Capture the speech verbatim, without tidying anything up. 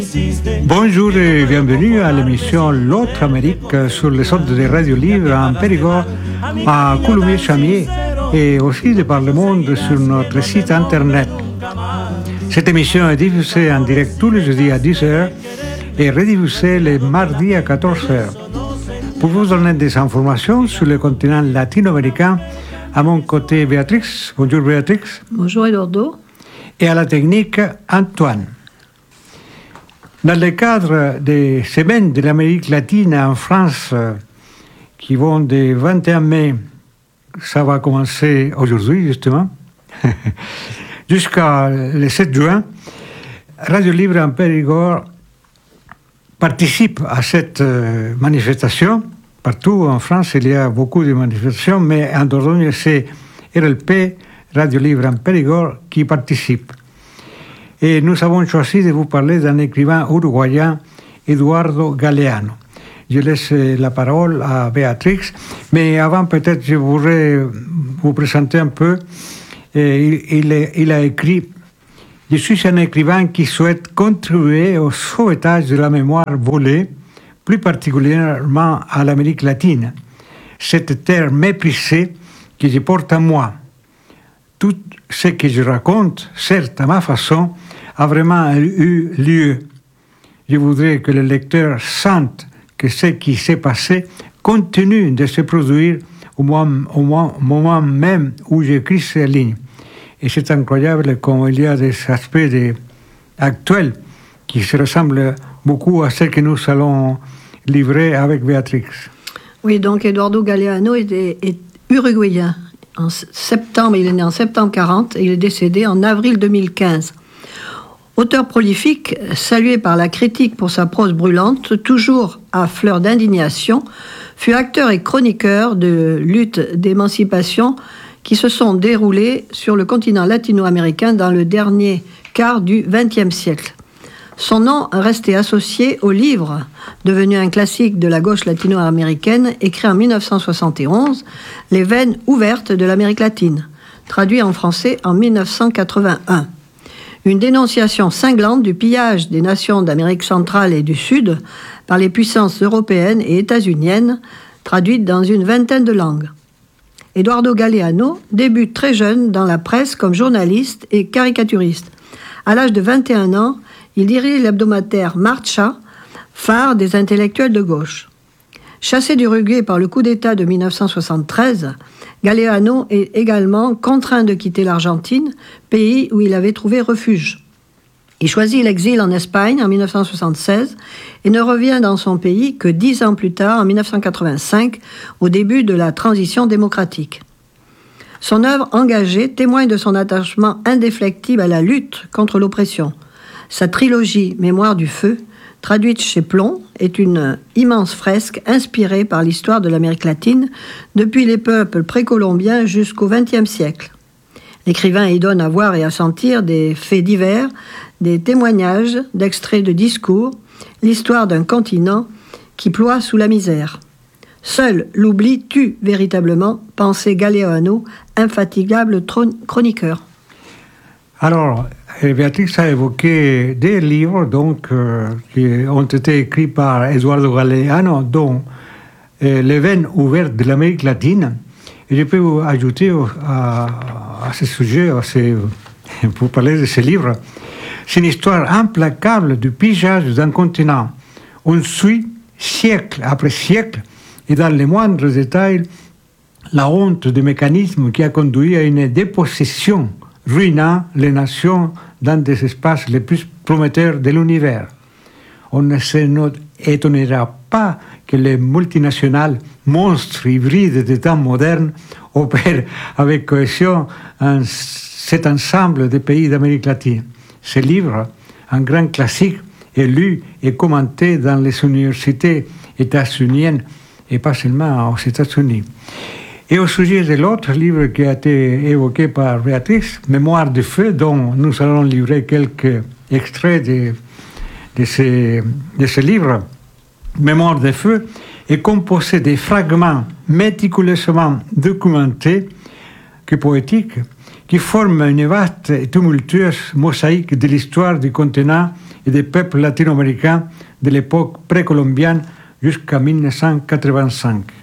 Bonjour et bienvenue à l'émission L'autre Amérique sur les ondes de Radio Libre en Périgord, à Coulommiers-Chamier et aussi de par le monde sur notre site internet. Cette émission est diffusée en direct tous les jeudis à dix heures et rediffusée les mardis à quatorze heures. Pour vous donner des informations sur le continent latino-américain, à mon côté Béatrix. Bonjour Béatrix. Bonjour Eduardo. Et à la technique Antoine. Dans le cadre des semaines de l'Amérique latine en France, qui vont du vingt et un mai, ça va commencer aujourd'hui justement, jusqu'à le sept juin, Radio Libre en Périgord participe à cette manifestation. Partout en France, il y a beaucoup de manifestations, mais en Dordogne, c'est R L P, Radio Libre en Périgord, qui participe. Et nous avons choisi de vous parler d'un écrivain uruguayen, Eduardo Galeano. Je laisse la parole à Béatrix, mais avant peut-être je voudrais vous présenter un peu. Il, il, il a écrit « Je suis un écrivain qui souhaite contribuer au sauvetage de la mémoire volée, plus particulièrement à l'Amérique latine, cette terre méprisée que je porte en moi. Tout ce que je raconte, certes à ma façon, a vraiment eu lieu. Je voudrais que le lecteur sente que ce qui s'est passé continue de se produire au moment, au moment même où j'écris ces lignes. » Et c'est incroyable comme il y a des aspects de, actuels qui se ressemblent beaucoup à ce que nous allons livrer avec Béatrix. Oui, donc Eduardo Galeano est, est uruguayen. En septembre, il est né en septembre quarante et il est décédé en avril deux mille quinze. Auteur prolifique, salué par la critique pour sa prose brûlante, toujours à fleur d'indignation, fut acteur et chroniqueur de luttes d'émancipation qui se sont déroulées sur le continent latino-américain dans le dernier quart du vingtième siècle. Son nom restait associé au livre, devenu un classique de la gauche latino-américaine, écrit en dix-neuf cent soixante et onze, « Les veines ouvertes de l'Amérique latine », traduit en français en dix-neuf cent quatre-vingt-un. Une dénonciation cinglante du pillage des nations d'Amérique centrale et du Sud par les puissances européennes et états-uniennes, traduite dans une vingtaine de langues. Eduardo Galeano débute très jeune dans la presse comme journaliste et caricaturiste. À l'âge de vingt et un ans, il dirige l'hebdomadaire Marcha, phare des intellectuels de gauche. Chassé d'Uruguay par le coup d'État de dix-neuf cent soixante-treize, Galeano est également contraint de quitter l'Argentine, pays où il avait trouvé refuge. Il choisit l'exil en Espagne en dix-neuf cent soixante-seize et ne revient dans son pays que dix ans plus tard, en dix-neuf cent quatre-vingt-cinq, au début de la transition démocratique. Son œuvre engagée témoigne de son attachement indéfectible à la lutte contre l'oppression. Sa trilogie « Mémoire du feu », traduite chez Plomb, est une immense fresque inspirée par l'histoire de l'Amérique latine depuis les peuples précolombiens jusqu'au vingtième siècle. L'écrivain y donne à voir et à sentir des faits divers, des témoignages, d'extraits de discours, l'histoire d'un continent qui ploie sous la misère. Seul l'oubli tue véritablement, pensait Galeano, infatigable chroniqueur. Alors, Béatrix a évoqué des livres donc, euh, qui ont été écrits par Eduardo Galeano, dont euh, Les veines ouvertes de l'Amérique latine. Et je peux vous ajouter à, à ce sujet, à ces, pour parler de ce livre, c'est une histoire implacable du pillage d'un continent. On suit, siècle après siècle, et dans les moindres détails, la honte du mécanisme qui a conduit à une dépossession ruinant les nations dans des espaces les plus prometteurs de l'univers. On ne s'étonnera pas que les multinationales, monstres hybrides des temps modernes, opèrent avec cohésion en cet ensemble de pays d'Amérique latine. Ce livre, un grand classique, est lu et commenté dans les universités états-uniennes et pas seulement aux États-Unis. Et au sujet de l'autre livre qui a été évoqué par Béatrix, Mémoire du feu, dont nous allons livrer quelques extraits de, de, ce, de ce livre, Mémoire du feu, est composé de fragments méticuleusement documentés que poétiques qui forment une vaste et tumultueuse mosaïque de l'histoire du continent et des peuples latino-américains de l'époque précolombienne jusqu'à mille neuf cent quatre-vingt-cinq.